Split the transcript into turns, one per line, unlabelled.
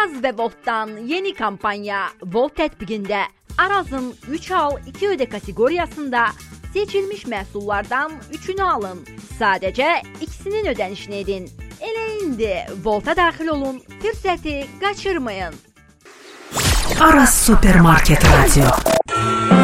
Araz və Voltdan yeni kampanya Volt tətbiqində Arazın 3 al 2 ödə kateqoriyasında seçilmiş məhsullardan 3-ünü alın. Sadəcə ikisinin ödənişini edin. Elə indi Volta daxil olun, fürsəti qaçırmayın.
Aras Supermarket Radio.